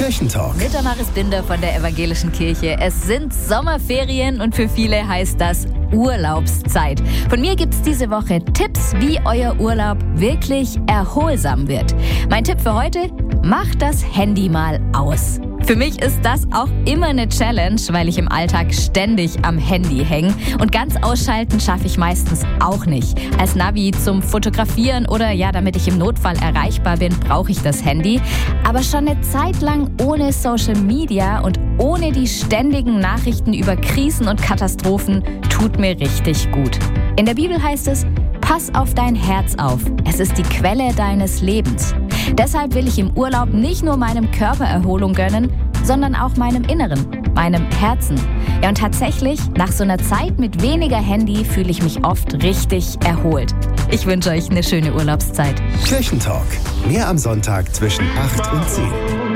Kirchentalk. Mit Damaris Binder von der Evangelischen Kirche. Es sind Sommerferien und für viele heißt das Urlaubszeit. Von mir gibt's diese Woche Tipps, wie euer Urlaub wirklich erholsam wird. Mein Tipp für heute: Macht das Handy mal aus. Für mich ist das auch immer eine Challenge, weil ich im Alltag ständig am Handy hänge. Und ganz ausschalten schaffe ich meistens auch nicht. Als Navi zum Fotografieren oder damit ich im Notfall erreichbar bin, brauche ich das Handy. Aber schon eine Zeit lang ohne Social Media und ohne die ständigen Nachrichten über Krisen und Katastrophen tut mir richtig gut. In der Bibel heißt es: Pass auf dein Herz auf. Es ist die Quelle deines Lebens. Deshalb will ich im Urlaub nicht nur meinem Körper Erholung gönnen, sondern auch meinem Inneren, meinem Herzen. Ja, und tatsächlich, nach so einer Zeit mit weniger Handy fühle ich mich oft richtig erholt. Ich wünsche euch eine schöne Urlaubszeit. Kirchentalk. Mehr am Sonntag zwischen 8 und 10.